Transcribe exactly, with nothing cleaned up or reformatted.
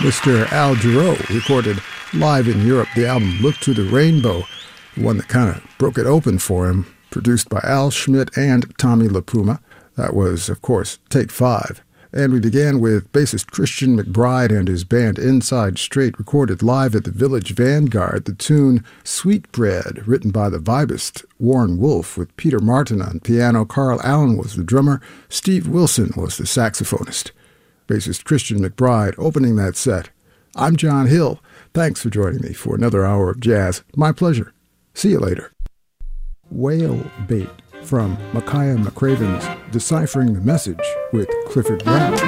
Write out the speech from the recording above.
Mister Al Jarreau recorded live in Europe the album Look to the Rainbow, the one that kind of broke it open for him, produced by Al Schmidt and Tommy LaPuma. That was, of course, Take Five. And we began with bassist Christian McBride and his band Inside Straight, recorded live at the Village Vanguard, the tune Sweetbread, written by the vibist Warren Wolf, with Peter Martin on piano. Carl Allen was the drummer. Steve Wilson was the saxophonist. Bassist Christian McBride opening that set. I'm John Hill. Thanks for joining me for another hour of jazz. My pleasure. See you later. Whale Bait from Micaiah McCraven's Deciphering the Message with Clifford Brown.